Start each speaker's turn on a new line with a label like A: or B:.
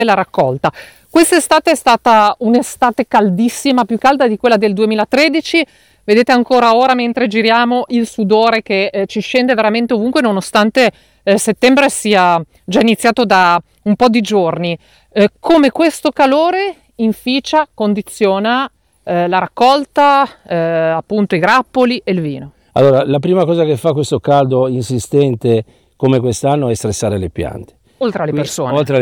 A: la raccolta. Quest'estate è stata un'estate caldissima, più calda di quella del 2013. Vedete ancora ora mentre giriamo il sudore che ci scende veramente ovunque, nonostante settembre sia già iniziato da un po' di giorni. Come questo calore inficia, condiziona la raccolta, appunto i grappoli e il vino?
B: Allora, la prima cosa che fa questo caldo insistente come quest'anno è stressare le piante.
A: Oltre alle persone.
B: Oltre